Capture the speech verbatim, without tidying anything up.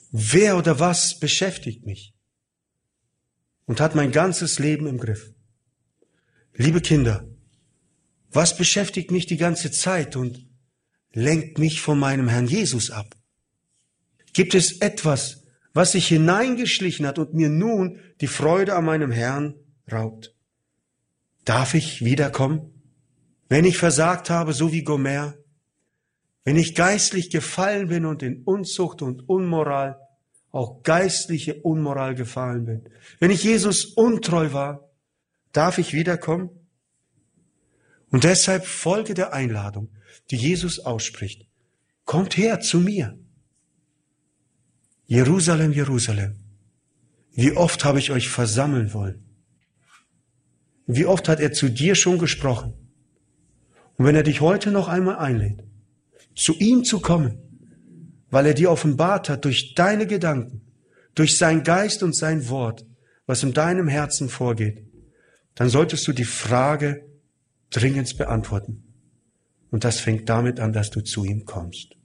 Wer oder was beschäftigt mich und hat mein ganzes Leben im Griff? Liebe Kinder, was beschäftigt mich die ganze Zeit und lenkt mich von meinem Herrn Jesus ab? Gibt es etwas, was sich hineingeschlichen hat und mir nun die Freude an meinem Herrn raubt? Darf ich wiederkommen, wenn ich versagt habe, so wie Gomer? Wenn ich geistlich gefallen bin und in Unzucht und Unmoral, auch geistliche Unmoral gefallen bin, wenn ich Jesus untreu war, darf ich wiederkommen? Und deshalb folge der Einladung, die Jesus ausspricht. Kommt her zu mir. Jerusalem, Jerusalem, wie oft habe ich euch versammeln wollen? Wie oft hat er zu dir schon gesprochen? Und wenn er dich heute noch einmal einlädt, zu ihm zu kommen, weil er dir offenbart hat durch deine Gedanken, durch sein Geist und sein Wort, was in deinem Herzen vorgeht, dann solltest du die Frage dringend beantworten. Und das fängt damit an, dass du zu ihm kommst.